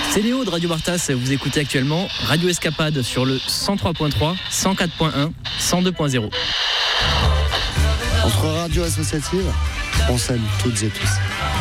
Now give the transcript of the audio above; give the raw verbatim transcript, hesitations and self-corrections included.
C'est Léo de Radio Bartas, vous écoutez actuellement Radio Escapade sur le cent trois point trois, cent quatre point un, cent deux point zéro. Entre radios associatives, on s'aime toutes et tous.